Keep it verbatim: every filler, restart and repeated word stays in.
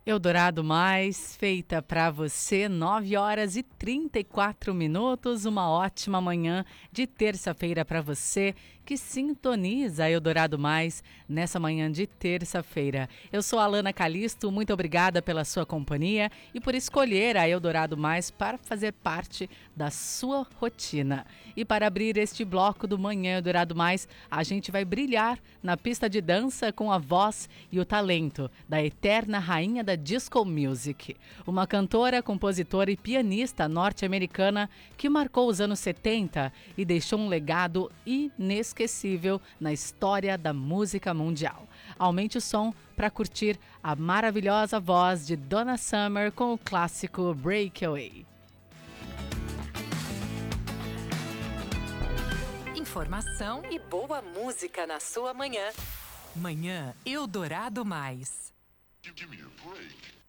Eldorado Mais, feita para você, nove horas e trinta e quatro minutos, uma ótima manhã de terça-feira para você que sintoniza Eldorado Mais nessa manhã de terça-feira. Eu sou a Alana Calisto, muito obrigada pela sua companhia e por escolher a Eldorado Mais para fazer parte da sua rotina. E para abrir este bloco do Manhã Eldorado Mais, a gente vai brilhar na pista de dança com a voz e o talento da eterna rainha da Disco Music, uma cantora, compositora e pianista norte-americana que marcou os anos setenta e deixou um legado inesquecível na história da música mundial. Aumente o som para curtir a maravilhosa voz de Donna Summer com o clássico Breakaway. Informação e boa música na sua manhã. Manhã Eldorado Mais. Give me a break.